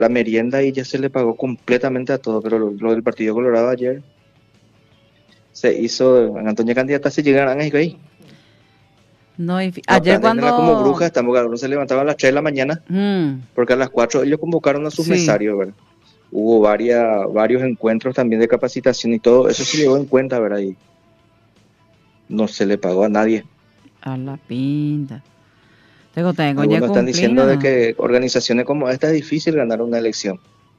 la merienda y ya se le pagó completamente a todo, pero lo del Partido Colorado ayer se hizo, en Antonio Candidata se llegaron ahí. No, No, ayer están como cuando... brujas, estamos, algunos se levantaban a las 3 de la mañana, porque a las 4 ellos convocaron a sus sí, mesarios, ¿verdad? Hubo varios encuentros también de capacitación y todo, eso se llevó en cuenta, ¿verdad? Y no se le pagó a nadie. a la pinta. Tengo ya Algunos están cumplido, diciendo de ¿no? que organizaciones como esta es difícil ganar una elección,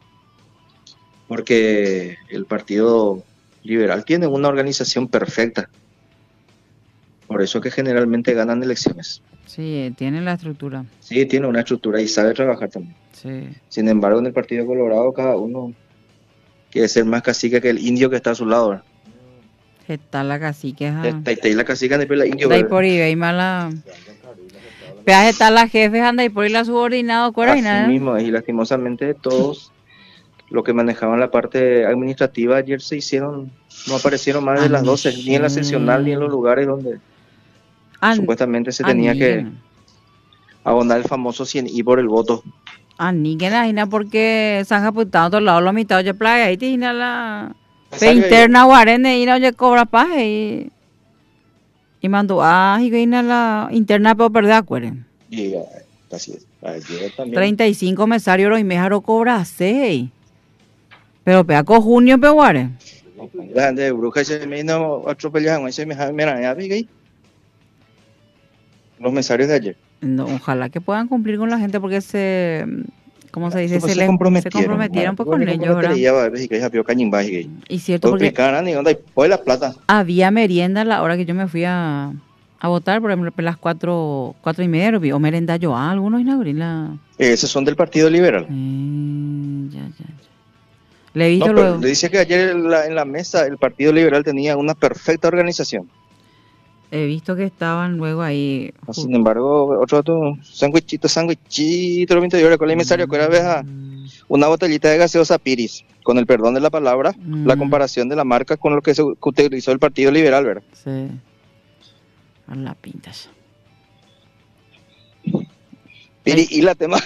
porque el Partido Liberal tiene una organización perfecta, por eso que generalmente ganan elecciones. Sí, tiene la estructura. Sí, tiene una estructura y sabe trabajar también. Sí. Sin embargo, en el Partido Colorado cada uno quiere ser más cacique que el indio que está a su lado, ¿verdad? Está la cacique, ja. Está ahí la cacica de la indio, De ahí ¿verdad? por ahí, mala. Peaje está la jefe, anda y por ahí la subordinado, ¿cuál y Así nada? mismo, y lastimosamente todos los que manejaban la parte administrativa ayer se hicieron, no aparecieron más de las 12 ni en la sesional ni en Aniche. los lugares donde supuestamente se tenía que Aniquen. abonar el famoso 100 por el voto. Aniquen, ajina, porque San Japután, otro lado, lo mitad, oye, playa, ahí tiene la. Pe Empresario ahí, interna, guarene, y no, oye, cobra paje y mandó, y que la interna, pero perder, acuerden. y así es. Ayer también. 35 mesarios, y me jaro cobra 6. Pero peaco junio, pe guare. La gente de Bruja se me vino atropellando, se me mira, los mesarios de ayer. No, ojalá que puedan cumplir con la gente porque ¿cómo se dice? Se Se comprometieron. comprometieron pues Igual con me ellos, ¿verdad? comprometería, va a ver que ya vio Cañimba y Y cierto, pues porque explicaran y onda, y pues la plata. había merienda a la hora que yo me fui a votar, por ejemplo, a las 4:30, o merenda yo a algunos inauguré la... Esos son del Partido Liberal. Ya. Le he visto No, pero luego, le dice que ayer en la mesa el Partido Liberal tenía una perfecta organización. he visto que estaban luego ahí. Sin embargo, otro sándwichito, lo pinto yo con el emisario que era vez una botellita de gaseosa Piris, con el perdón de la palabra, la comparación de la marca con lo que se que utilizó el Partido Liberal, ¿verdad? Sí, a la pintas. Piris y la tema.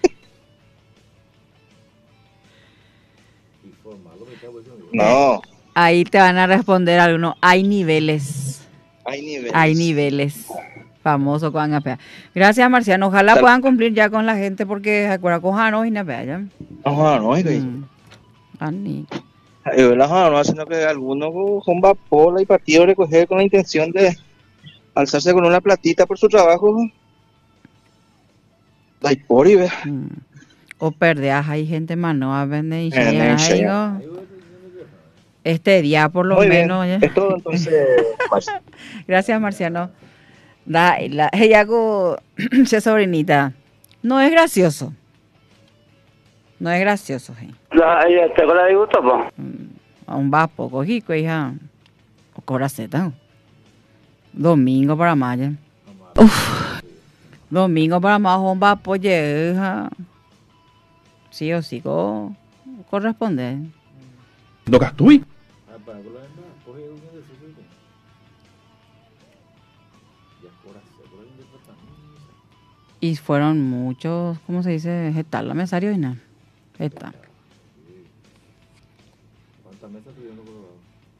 No, Ahí te van a responder algunos. Hay niveles. hay niveles. Hay niveles. Famoso con apea. Gracias, Marciano. Ojalá puedan cumplir ya con la gente porque se acuerda con Jano y Napea ya. No, Ani. no, haciendo que algunos con vapor y partido recoger con la intención de alzarse con una platita por su trabajo. Ay, por y ve. O perdeas, hay gente más, no a vender y ya digo. Este día por lo Muy bien, menos. es todo entonces. Gracias, Marciano. Ella se sobrinita. No es gracioso. No es gracioso, ¿sí? ¿Te acuerdas de gusto, po? A un vapo, cogí, hija. O coraceta. Domingo para mayo. Domingo para más un vapo, hija. Sí o sí, corresponde. ¿No gastui? Y fueron muchos, ¿cómo se dice? Está la mesario y nada. Está. ¿Cuántas mesas tuvieron los colorados?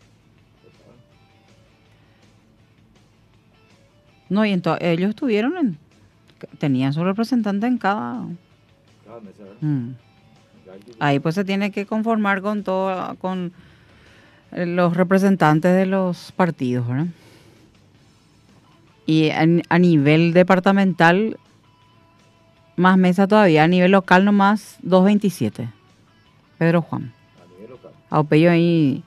No, y entonces ellos tenían su representante en cada mesa, ¿verdad? Ahí pues se tiene que conformar con todo, con los representantes de los partidos, ¿verdad? Y a nivel departamental, más mesa todavía, a nivel local nomás 227. Pedro Juan. A nivel local. Aupello ahí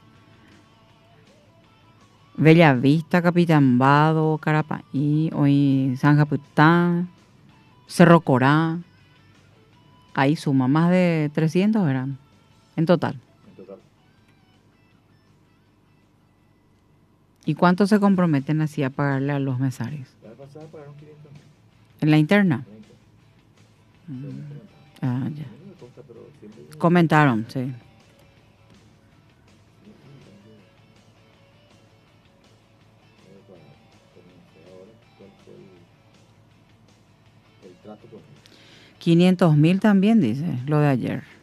Bellavista, Capitán Vado, Carapaí, hoy San Japután, Cerro Corá. Ahí suma más de 300, ¿verdad? En total. ¿Y cuánto se comprometen así a pagarle a los mesarios? La vez pasada pagaron 500. ¿En la interna? Ya. Comentaron, sí. 500.000 también dice, lo de ayer.